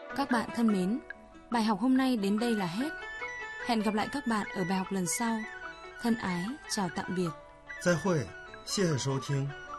Các bạn thân mến, bài học hôm nay đến đây là hết. Hẹn gặp lại các bạn ở bài học lần sau. Thân ái, chào tạm biệt. 再会，谢谢收听。